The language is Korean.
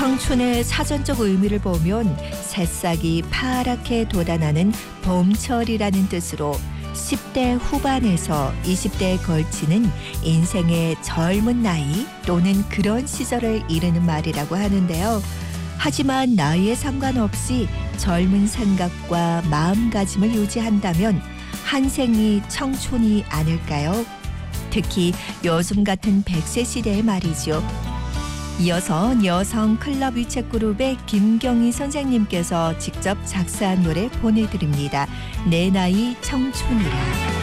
청춘의 사전적 의미를 보면 새싹이 파랗게 돋아나는 봄철이라는 뜻으로 10대 후반에서 20대에 걸치는 인생의 젊은 나이 또는 그런 시절을 이르는 말이라고 하는데요. 하지만 나이에 상관없이 젊은 생각과 마음가짐을 유지한다면 한 생이 청춘이 아닐까요? 특히 요즘 같은 100세 시대의 말이죠. 이어서 여성 클럽 위챗그룹의 김경희 선생님께서 직접 작사한 노래 보내드립니다. 내 나이 청춘이라.